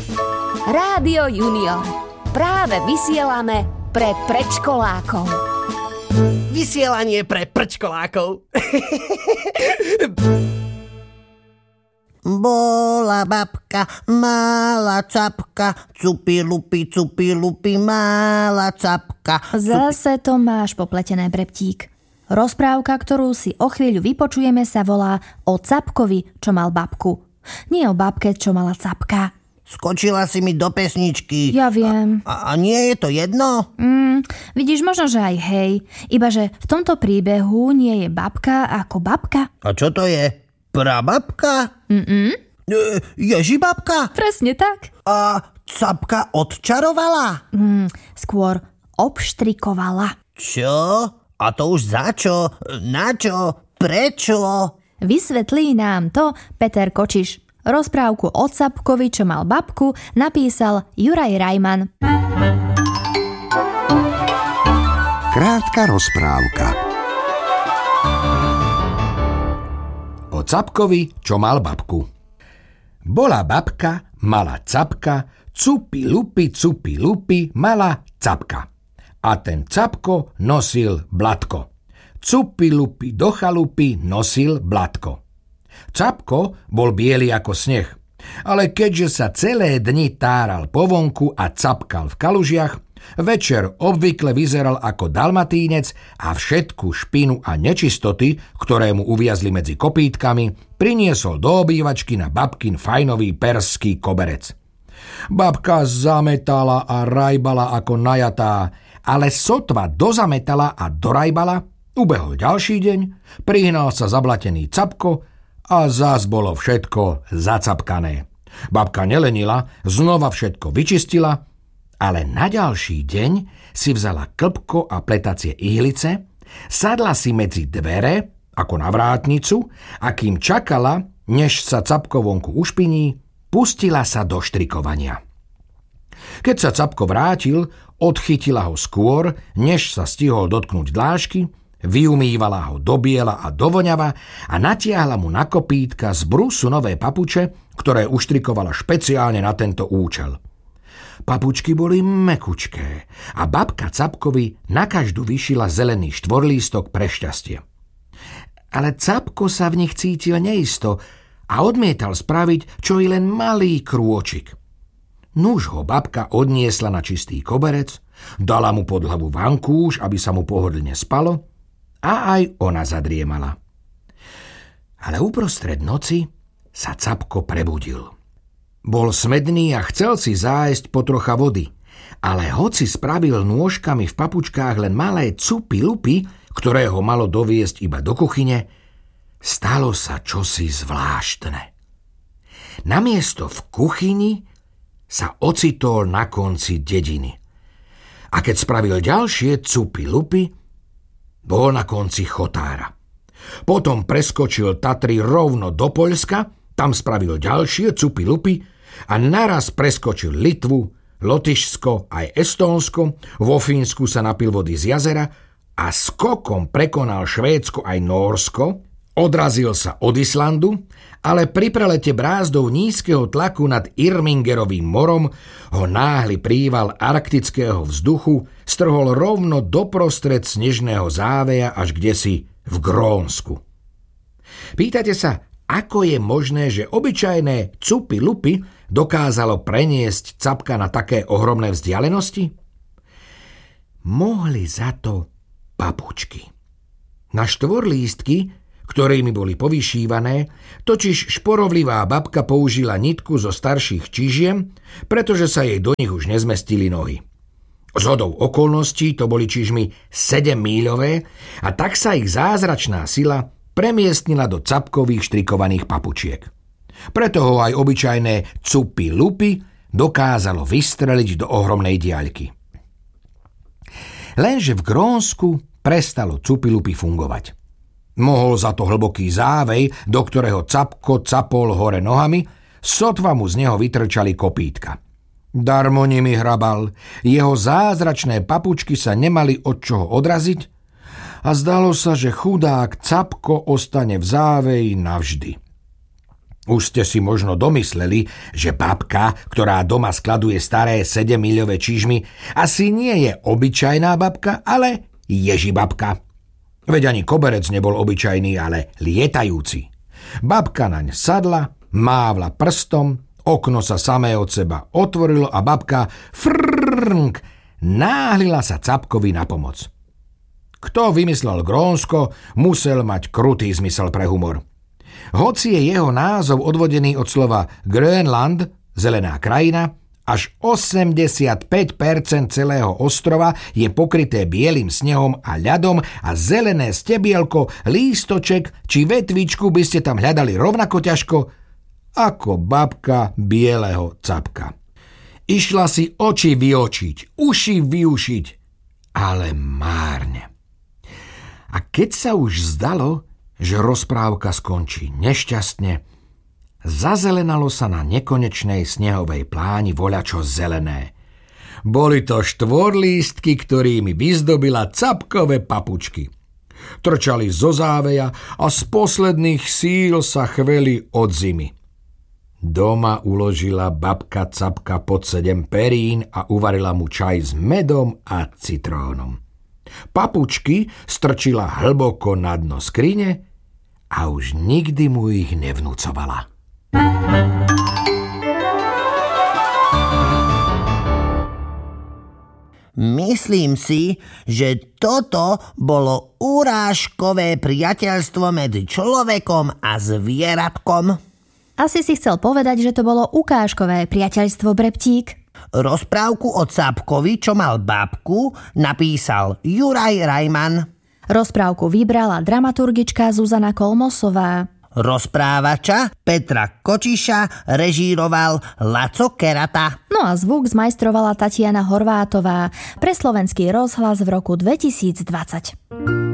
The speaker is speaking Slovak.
Rádio Junior. Práve vysielame pre predškolákov. Vysielanie pre predškolákov. Bola babka, mala capka, cupi lupi, mala capka. Zase to máš popletené, Breptík. Rozprávka, ktorú si o chvíľu vypočujeme, sa volá o Capkovi, čo mal babku. Nie o babke, čo mala capka. Skočila si mi do pesničky. Ja viem. A nie je to jedno? Vidíš, možno, že aj hej. Ibaže v tomto príbehu nie je babka ako babka. A čo to je? Prababka? Ježibabka? Presne tak. A capka odčarovala? Skôr obštrikovala. Čo? A to už za čo? Na čo? Prečo? Vysvetlí nám to Peter Kočiš. Rozprávku o Capkovi, čo mal babku, napísal Juraj Rajman. Krátka rozprávka o Capkovi, čo mal babku. Bola babka, mala capka, cupi lupi, mala capka. A ten capko nosil blatko. Cupi lupi do chalupy nosil blatko. Capko bol biely ako sneh, ale keďže sa celé dni táral po vonku a capkal v kalužiach, večer obvykle vyzeral ako dalmatínec a všetku špinu a nečistoty, ktoré mu uviazli medzi kopítkami, priniesol do obývačky na babkin fajnový perský koberec. Babka zametala a rajbala ako najatá, ale sotva dozametala a dorajbala, ubehol ďalší deň, prihnal sa zablatený Capko a zás bolo všetko zacapkané. Babka nelenila, znova všetko vyčistila, ale na ďalší deň si vzala klbko a pletacie ihlice, sadla si medzi dvere, ako na vrátnicu, a kým čakala, než sa Capko vonku ušpiní, pustila sa do štrikovania. Keď sa Capko vrátil, odchytila ho skôr, než sa stihol dotknúť dlášky, vyumývala ho do biela a do voňava a natiahla mu na kopítka z brusu nové papuče, ktoré uštrikovala špeciálne na tento účel. Papučky boli mekučké a babka Capkovi na každú vyšila zelený štvorlístok pre šťastie. Ale Capko sa v nich cítil neisto a odmietal spraviť čo i len malý krôčik. Nuž ho babka odniesla na čistý koberec, dala mu pod hlavu vankúš, aby sa mu pohodlne spalo, a aj ona zadriemala. Ale uprostred noci sa Capko prebudil. Bol smedný a chcel si zájsť po trocha vody, ale hoci spravil nôžkami v papučkách len malé cupy lupy, ktoré ho malo doviesť iba do kuchyne, stalo sa čosi zvláštne. Namiesto v kuchyni sa ocitol na konci dediny. A keď spravil ďalšie cupy lupy, bol na konci Chotára. Potom preskočil Tatry rovno do Poľska, tam spravil ďalšie cupy lupy a naraz preskočil Litvu, Lotyšsko aj Estónsko, vo Fínsku sa napil vody z jazera a skokom prekonal Švédsko aj Nórsko, odrazil sa od Islandu, ale pri prelete brázdou nízkeho tlaku nad Irmingerovým morom ho náhly príval arktického vzduchu strhol rovno doprostred snežného záveja až kdesi v Grónsku. Pýtate sa, ako je možné, že obyčajné cupy lupy dokázalo preniesť Capka na také ohromné vzdialenosti? Mohli za to papučky. Na štvorlístky, ktorými boli povyšívané, totiž šporovlivá babka použila nitku zo starších čižiem, pretože sa jej do nich už nezmestili nohy. Zhodou okolností to boli čižmy 7-míľové a tak sa ich zázračná sila premiestnila do Capkových štrikovaných papučiek. Preto ho aj obyčajné cupy lupy dokázalo vystreliť do ohromnej diaľky. Lenže v Grónsku prestalo cupy lupy fungovať. Mohol za to hlboký závej, do ktorého Capko capol hore nohami, sotva mu z neho vytrčali kopítka. Darmo nimi hrabal, jeho zázračné papučky sa nemali od čoho odraziť a zdalo sa, že chudák Capko ostane v záveji navždy. Už ste si možno domysleli, že babka, ktorá doma skladuje staré 7-miľové čižmy, asi nie je obyčajná babka, ale Ježibabka. Veď ani koberec nebol obyčajný, ale lietajúci. Babka naň sadla, mávla prstom, okno sa samé od seba otvorilo a babka frrrnk náhlila sa Capkovi na pomoc. Kto vymyslel Grónsko, musel mať krutý zmysel pre humor. Hoci je jeho názov odvodený od slova Grönland, zelená krajina, až 85% celého ostrova je pokryté bielým snehom a ľadom a zelené stebielko, lístoček či vetvičku by ste tam hľadali rovnako ťažko ako babka bieleho Capka. Išla si oči vyočiť, uši vyušiť, ale márne. A keď sa už zdalo, že rozprávka skončí nešťastne, zazelenalo sa na nekonečnej snehovej pláni voľačo zelené. Boli to štvorlístky, ktorými vyzdobila Capkové papučky. Trčali zo záveja a z posledných síl sa chveli od zimy. Doma uložila babka Capka pod 7 perín a uvarila mu čaj s medom a citrónom. Papučky strčila hlboko na dno skrine a už nikdy mu ich nevnúcovala. Myslím si, že toto bolo urážkové priateľstvo medzi človekom a zvieratkom. Asi si chcel povedať, že to bolo ukážkové priateľstvo, Breptík. Rozprávku o Capkovi, čo mal babku, napísal Juraj Rajman. Rozprávku vybrala dramaturgička Zuzana Kolmosová. Rozprávača Petra Kočiša režíroval Laco Kerata. No a zvuk zmajstrovala Tatiana Horvátová pre Slovenský rozhlas v roku 2020.